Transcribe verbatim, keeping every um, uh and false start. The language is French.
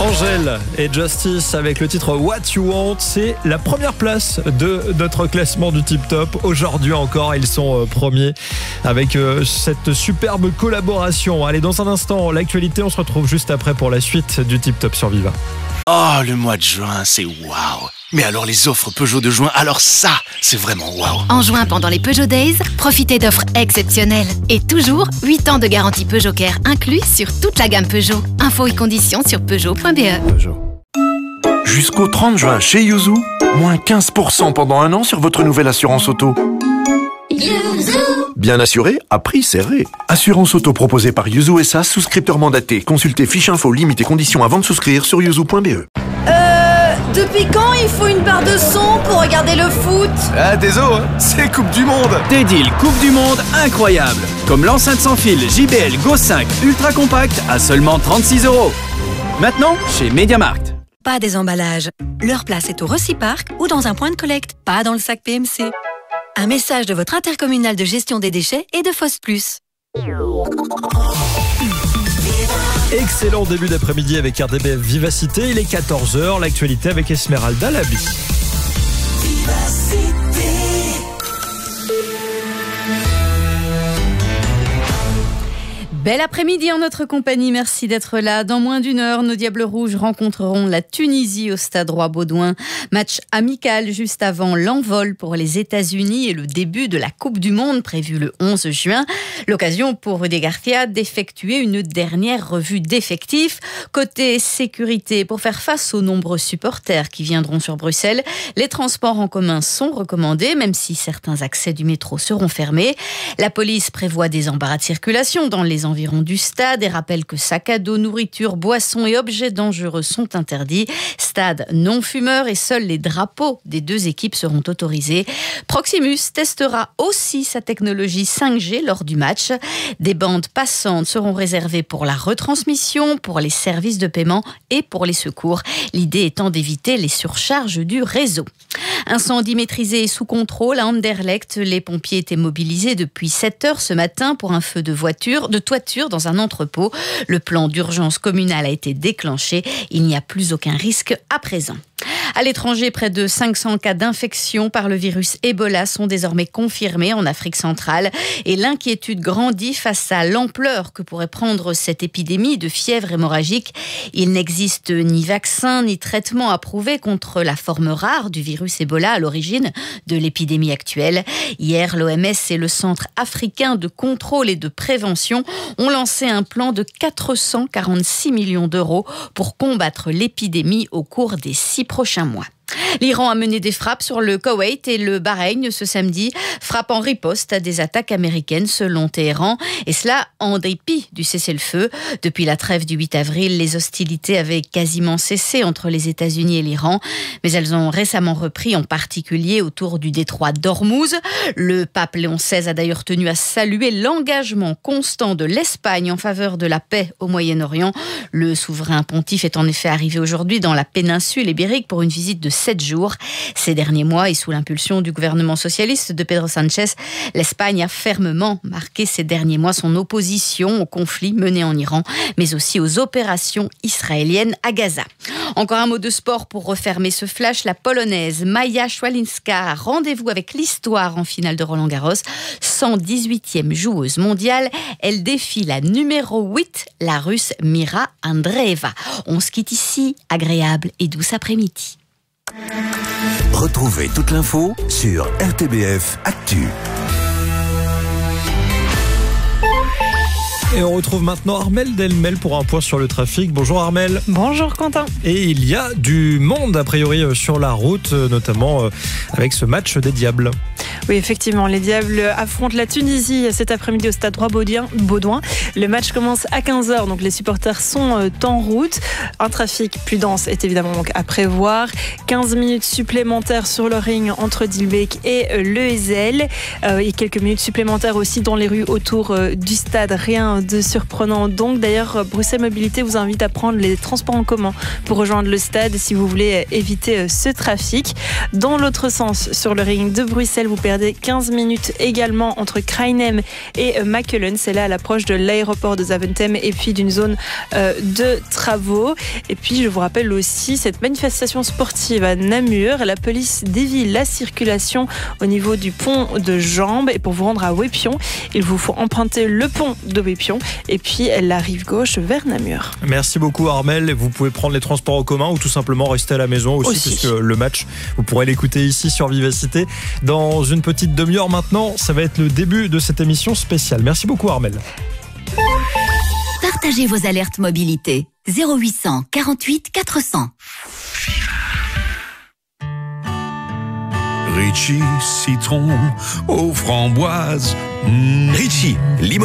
Angèle et Justice avec le titre What You Want. C'est la première place de notre classement du Tip Top. Aujourd'hui encore, ils sont premiers avec cette superbe collaboration. Allez, dans un instant, l'actualité, on se retrouve juste après pour la suite du Tip Top sur Viva. Oh, le mois de juin, c'est waouh! Mais alors les offres Peugeot de juin, alors ça, c'est vraiment waouh! En juin, pendant les Peugeot Days, profitez d'offres exceptionnelles. Et toujours, huit ans de garantie Peugeot Care inclus sur toute la gamme Peugeot. Infos et conditions sur peugeot point b e. Peugeot. Jusqu'au trente juin chez Yuzu, moins quinze pour cent pendant un an sur votre nouvelle assurance auto. Yuzu. Bien assuré, à prix serré. Assurance auto proposée par Yuzu S A, souscripteur mandaté. Consultez fiche info, limites et conditions avant de souscrire sur yuzu point b e. Euh, depuis quand il faut une barre de son pour regarder le foot? Ah, désolé, hein, c'est Coupe du Monde. Des deals Coupe du Monde incroyables. Comme l'enceinte sans fil J B L Go cinq Ultra Compact à seulement trente-six euros. Maintenant, chez MediaMarkt. Pas des emballages. Leur place est au Reciparc ou dans un point de collecte, pas dans le sac P M C. Un message de votre intercommunal de gestion des déchets et de Foss Plus. Excellent début d'après-midi avec R D B F Vivacité. Il est quatorze heures. L'actualité avec Esmeralda Labi. Bel après-midi en notre compagnie, merci d'être là. Dans moins d'une heure, nos Diables Rouges rencontreront la Tunisie au Stade Roi-Baudouin. Match amical juste avant l'envol pour les États-Unis et le début de la Coupe du Monde prévu le onze juin. L'occasion pour Rudy Garcia d'effectuer une dernière revue d'effectifs. Côté sécurité, pour faire face aux nombreux supporters qui viendront sur Bruxelles, les transports en commun sont recommandés, même si certains accès du métro seront fermés. La police prévoit des embarras de circulation dans les environs du stade et rappelle que sacs à dos, nourriture, boissons et objets dangereux sont interdits. Stade non fumeur et seuls les drapeaux des deux équipes seront autorisés. Proximus testera aussi sa technologie cinq G lors du match. Des bandes passantes seront réservées pour la retransmission, pour les services de paiement et pour les secours. L'idée étant d'éviter les surcharges du réseau. Incendie maîtrisé et sous contrôle à Anderlecht. Les pompiers étaient mobilisés depuis sept heures ce matin pour un feu de voiture, de toiture dans un entrepôt. Le plan d'urgence communal a été déclenché. Il n'y a plus aucun risque à présent. À l'étranger, près de cinq cents cas d'infection par le virus Ebola sont désormais confirmés en Afrique centrale. Et l'inquiétude grandit face à l'ampleur que pourrait prendre cette épidémie de fièvre hémorragique. Il n'existe ni vaccin ni traitement approuvé contre la forme rare du virus Ebola à l'origine de l'épidémie actuelle. Hier, l'O M S et le Centre africain de contrôle et de prévention ont lancé un plan de quatre cent quarante-six millions d'euros pour combattre l'épidémie au cours des six prochains mois. L'Iran a mené des frappes sur le Koweït et le Bahreïn ce samedi, frappe en riposte à des attaques américaines selon Téhéran, et cela en dépit du cessez-le-feu. Depuis la trêve du huit avril, les hostilités avaient quasiment cessé entre les États-Unis et l'Iran, mais elles ont récemment repris, en particulier autour du détroit d'Ormuz. Le pape Léon seize a d'ailleurs tenu à saluer l'engagement constant de l'Espagne en faveur de la paix au Moyen-Orient. Le souverain pontife est en effet arrivé aujourd'hui dans la péninsule ibérique pour une visite de sept jours. Ces derniers mois, et sous l'impulsion du gouvernement socialiste de Pedro Sánchez, l'Espagne a fermement marqué ces derniers mois son opposition au conflit mené en Iran, mais aussi aux opérations israéliennes à Gaza. Encore un mot de sport pour refermer ce flash. La Polonaise Maja Szwalinska a rendez-vous avec l'histoire en finale de Roland-Garros. cent dix-huitième joueuse mondiale, elle défie la numéro huit, la Russe Mira Andreeva. On se quitte ici, agréable et douce après-midi. Retrouvez toute l'info sur R T B F Actu. Et on retrouve maintenant Armelle Delmel pour un point sur le trafic. Bonjour Armelle. Bonjour Quentin. Et il y a du monde a priori sur la route, notamment avec ce match des Diables. Oui, effectivement, les Diables affrontent la Tunisie cet après-midi au Stade Roi-Baudouin. Le match commence à quinze heures, donc les supporters sont en route. Un trafic plus dense est évidemment donc à prévoir. quinze minutes supplémentaires sur le ring entre Dilbeek et le Heysel. Euh, et quelques minutes supplémentaires aussi dans les rues autour du stade. Rien de surprenant. Donc d'ailleurs, Bruxelles Mobilité vous invite à prendre les transports en commun pour rejoindre le stade si vous voulez éviter ce trafic. Dans l'autre sens, sur le ring de Bruxelles, vous perdez garder quinze minutes également entre Krainem et Makelen. C'est là à l'approche de l'aéroport de Zaventem et puis d'une zone euh, de travaux. Et puis je vous rappelle aussi cette manifestation sportive à Namur. La police dévie la circulation au niveau du pont de Jambes. Et pour vous rendre à Wépion, il vous faut emprunter le pont de Wépion et puis la rive gauche vers Namur. Merci beaucoup Armelle. Vous pouvez prendre les transports en commun ou tout simplement rester à la maison aussi, aussi. Puisque le match, vous pourrez l'écouter ici sur Vivacité. Dans une petite demi-heure maintenant, ça va être le début de cette émission spéciale. Merci beaucoup Armelle. Partagez vos alertes mobilité. zéro huit cent quarante-huit quatre cents. Ritchie, citron aux framboises. Mmh. Ritchie, limon.